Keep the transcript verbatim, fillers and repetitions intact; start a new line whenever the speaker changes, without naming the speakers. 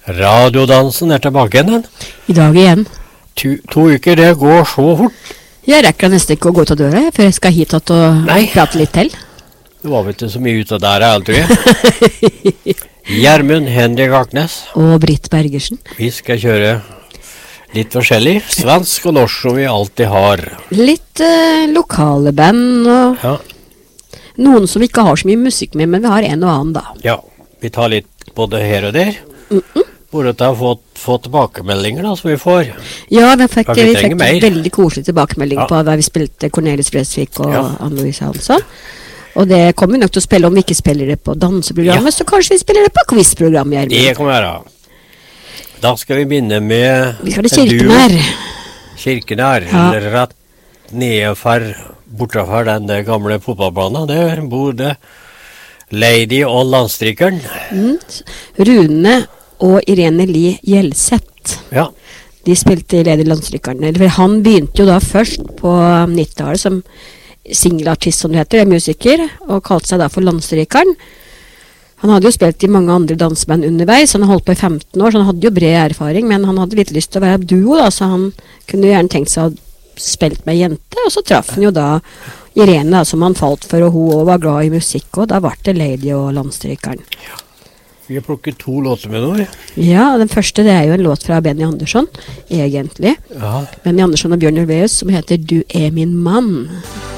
Radiodansen er tilbake igjen.
I dag igjen.
To, to uker, det går så fort.
Jeg rekker nesten ikke å gå ut av døra, før jeg skal hit og
Nei.
prate litt til.
Det var vel ikke så mye ut av der, jeg tror jeg. Gjermund Henrik Aknes.
Og Britt Bergersen.
Vi skal kjøre litt forskjellig, svensk og norsk som vi alltid har.
Litt eh, lokale band, og
Ja,
noen som vi ikke har så mye musikk med, men vi har en og annen da.
ja. Vi tar litt både her og der.
Mm-mm.
Hvor å få, få tilbakemeldinger da, som vi får.
Ja, vi fikk,
Ja, vi
vi
trenger
fikk
mer.
veldig koselig tilbakemelding
Ja.
på da vi spilte Cornelis Vreeswijk og
Ja.
Anne-Louise Hansson. Og det kommer vi nok til å spille om vi ikke spiller det på danseprogrammet,
Ja.
så kanskje vi spiller det på quizprogrammet, Gjermund.
Det kan være. Da skal vi begynne med
Vi skal til
en
kirken
duo.
her.
Kirken her,
Ja.
eller rett nedenfor, bortenfor den der gamle fotballbanen. Der bor det Lady og Landstrykeren.
Mm. Rune og Irene Li Gjelseth.
Ja,
De spilte i Lady Landstrykeren. Eller han begynte jo da først på nittitallet som singelartist, som det heter, er musiker, og kalte seg da for Landstrykeren. Han hadde jo spilt i mange andre danseband underveis, han har holdt på i femten år, så han hadde jo bred erfaring, men han hadde litt lyst til å være duo da, så han kunne gjerne tenkt seg å ha spilt med jente, og så traff han jo da Irene da, som han falt for, og hun også var glad i musikk, og da var det Lady og Landstrykeren.
vi har plukket to låter med nå.
Ja, den første det er jo en låt fra Benny Andersson, egentlig.
Ja,
Benny Andersson og Bjørn Ulvaeus som heter Du er min mann.